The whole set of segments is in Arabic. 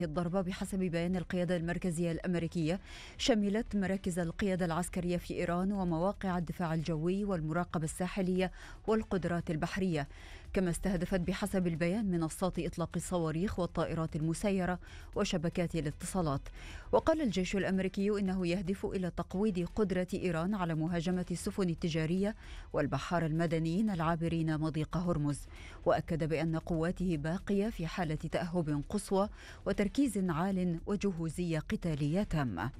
الضربة بحسب بيان القيادة المركزية الأمريكية شملت مراكز القيادة العسكرية في إيران ومواقع الدفاع الجوي والمراقبة الساحلية والقدرات البحرية، كما استهدفت بحسب البيان منصات إطلاق الصواريخ والطائرات المسيرة وشبكات الاتصالات. وقال الجيش الأمريكي إنه يهدف إلى تقويض قدرة إيران على مهاجمة السفن التجارية والبحار المدنيين العابرين مضيق هرمز، وأكد بأن قواته باقية في حالة تأهب قصوى وتركيز عال وجهوزية قتالية تامة.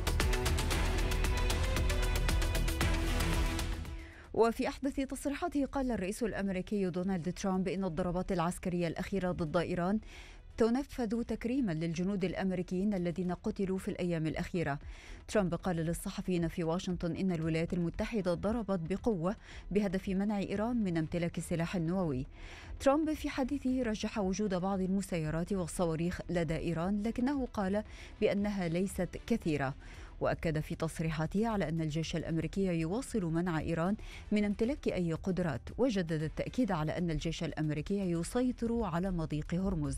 وفي أحدث تصريحاته قال الرئيس الأمريكي دونالد ترامب إن الضربات العسكرية الأخيرة ضد إيران تنفذ تكريما للجنود الأمريكيين الذين قتلوا في الأيام الأخيرة. ترامب قال للصحفيين في واشنطن إن الولايات المتحدة ضربت بقوة بهدف منع إيران من امتلاك السلاح النووي. ترامب في حديثه رجح وجود بعض المسيرات والصواريخ لدى إيران، لكنه قال بأنها ليست كثيرة، وأكد في تصريحاته على أن الجيش الأمريكي يواصل منع إيران من امتلاك أي قدرات، وجدد التأكيد على أن الجيش الأمريكي يسيطر على مضيق هرمز.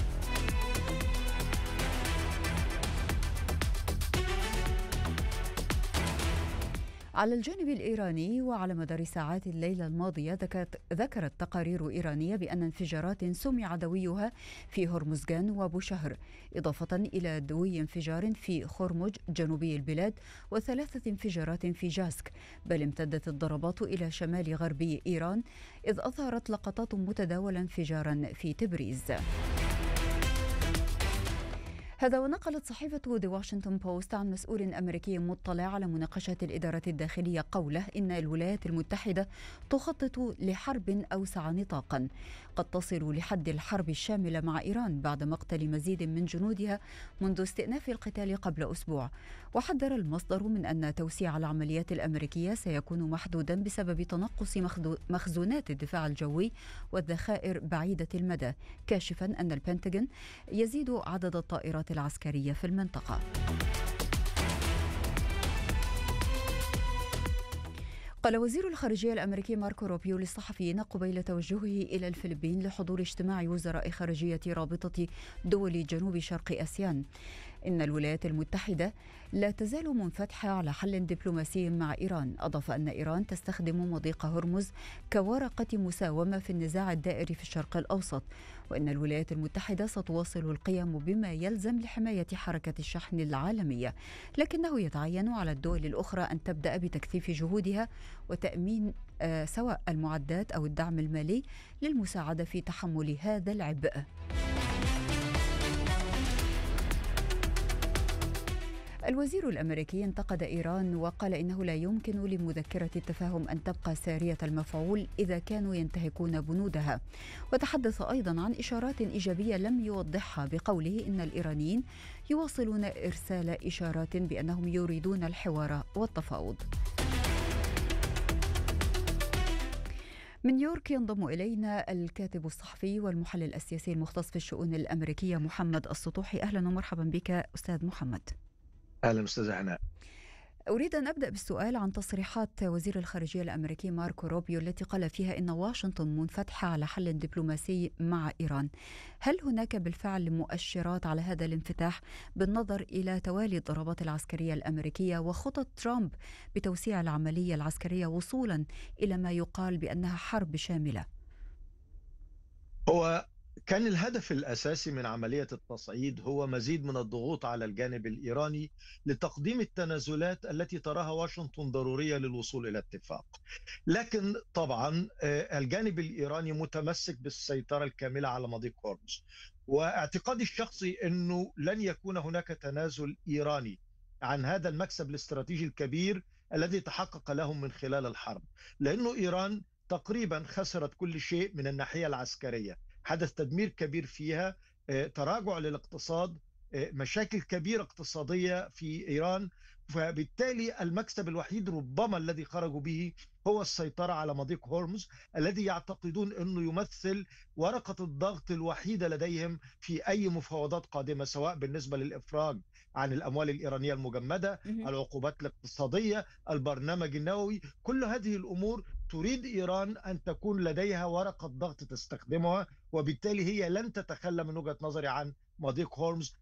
على الجانب الإيراني، وعلى مدار ساعات الليلة الماضية ذكرت تقارير إيرانية بأن انفجارات سمع دويها في هرمزغان وبوشهر، إضافة إلى دوي انفجار في خرمج جنوبي البلاد وثلاثة انفجارات في جاسك، بل امتدت الضربات إلى شمال غربي إيران، إذ أظهرت لقطات متداولة انفجارا في تبريز. هذا ونقلت صحيفة The Washington Post عن مسؤول أمريكي مطلع على مناقشات الإدارة الداخلية قوله إن الولايات المتحدة تخطط لحرب أوسع نطاقا قد تصل لحد الحرب الشاملة مع إيران بعد مقتل مزيد من جنودها منذ استئناف القتال قبل أسبوع. وحذر المصدر من أن توسيع العمليات الأمريكية سيكون محدودا بسبب تنقص مخزونات الدفاع الجوي والذخائر بعيدة المدى، كاشفا أن البنتاغون يزيد عدد الطائرات العسكرية في المنطقة. قال وزير الخارجية الأمريكي ماركو روبيو للصحفيين قبيل توجهه إلى الفلبين لحضور اجتماع وزراء خارجية رابطة دول جنوب شرق آسيان إن الولايات المتحدة لا تزال منفتحة على حل دبلوماسي مع إيران. أضاف أن إيران تستخدم مضيق هرمز كورقة مساومة في النزاع الدائر في الشرق الأوسط، وإن الولايات المتحدة ستواصل القيام بما يلزم لحماية حركة الشحن العالمية، لكنه يتعين على الدول الأخرى أن تبدأ بتكثيف جهودها وتأمين سواء المعدات أو الدعم المالي للمساعدة في تحمل هذا العبء. الوزير الأمريكي انتقد إيران وقال إنه لا يمكن لمذكرة التفاهم أن تبقى سارية المفعول إذا كانوا ينتهكون بنودها، وتحدث أيضا عن إشارات إيجابية لم يوضحها بقوله إن الإيرانيين يواصلون إرسال إشارات بأنهم يريدون الحوار والتفاوض. من نيويورك ينضم إلينا الكاتب الصحفي والمحلل السياسي المختص في الشؤون الأمريكية محمد السطوحي. أهلا ومرحبا بك أستاذ محمد. أهلا أستاذة هناء. أريد أن أبدأ بالسؤال عن تصريحات وزير الخارجية الأمريكي ماركو روبيو التي قال فيها إن واشنطن منفتحة على حل دبلوماسي مع إيران. هل هناك بالفعل مؤشرات على هذا الانفتاح بالنظر إلى توالي الضربات العسكرية الأمريكية وخطط ترامب بتوسيع العملية العسكرية وصولا إلى ما يقال بأنها حرب شاملة؟ هو كان الهدف الأساسي من عملية التصعيد هو مزيد من الضغوط على الجانب الإيراني لتقديم التنازلات التي تراها واشنطن ضرورية للوصول إلى اتفاق. لكن طبعا الجانب الإيراني متمسك بالسيطرة الكاملة على مضيق هرمز، واعتقادي الشخصي أنه لن يكون هناك تنازل إيراني عن هذا المكسب الاستراتيجي الكبير الذي تحقق لهم من خلال الحرب، لأنه إيران تقريبا خسرت كل شيء من الناحية العسكرية. حدث تدمير كبير فيها، تراجع للاقتصاد، مشاكل كبيرة اقتصادية في إيران، فبالتالي المكسب الوحيد ربما الذي خرجوا به هو السيطرة على مضيق هرمز الذي يعتقدون أنه يمثل ورقة الضغط الوحيدة لديهم في أي مفاوضات قادمة، سواء بالنسبة للإفراج عن الأموال الإيرانية المجمدة، العقوبات الاقتصادية، البرنامج النووي. كل هذه الأمور تريد إيران أن تكون لديها ورقة ضغط تستخدمها، وبالتالي هي لن تتخلى من وجهة نظري عن مضيق هورمز